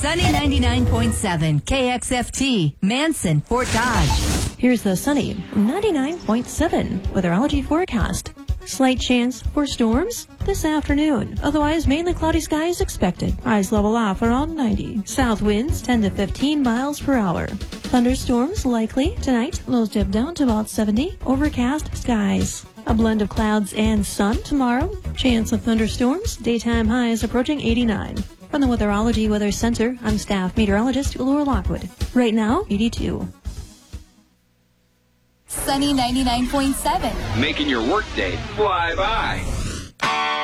Sunny 99.7 KXFT, Manson, Fort Dodge. Here's the sunny 99.7 weatherology forecast. Slight chance for storms this afternoon. Otherwise, mainly cloudy skies expected. Highs level off around 90. South winds 10 to 15 miles per hour. Thunderstorms likely tonight. Lows dip down to about 70. Overcast skies. A blend of clouds and sun tomorrow. Chance of thunderstorms. Daytime highs approaching 89. From the Weatherology Weather Center, I'm staff meteorologist Laura Lockwood. Right now, 82. Sunny 99.7. Making your workday fly by.